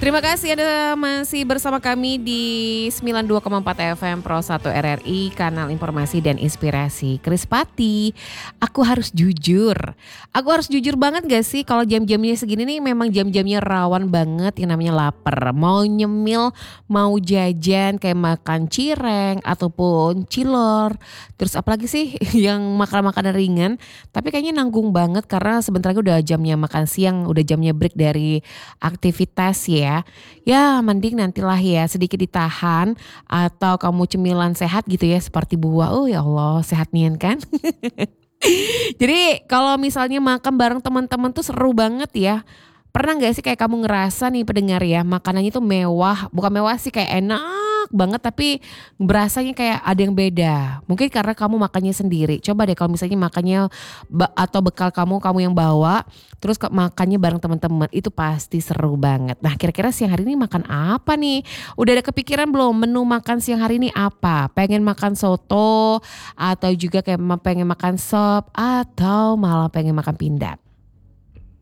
Terima kasih Anda masih bersama kami di 92,4 FM Pro 1 RRI, kanal informasi dan inspirasi. Krispati, aku harus jujur. Aku harus jujur banget gak sih kalau jam-jamnya segini nih memang jam-jamnya rawan banget yang namanya lapar. Mau nyemil, mau jajan kayak makan cireng ataupun cilor. Terus apalagi sih yang makan-makanan ringan. Tapi kayaknya nanggung banget karena sebentar lagi udah jamnya makan siang, udah jamnya break dari aktivitas ya. Ya mending nantilah ya sedikit ditahan atau kamu cemilan sehat gitu ya seperti buah. Oh ya Allah sehat nian kan. Jadi kalau misalnya makan bareng teman-teman tuh seru banget ya. Pernah nggak sih kayak kamu ngerasa nih pendengar ya makanannya tuh mewah, bukan mewah sih kayak enak banget tapi berasanya kayak ada yang beda. Mungkin karena kamu makannya sendiri. Coba deh kalau misalnya makannya atau bekal kamu yang bawa, terus makannya bareng teman-teman itu pasti seru banget. Nah kira-kira siang hari ini makan apa nih? Udah ada kepikiran belum menu makan siang hari ini apa? Pengen makan soto atau juga kayak pengen makan sop atau malah pengen makan pindang?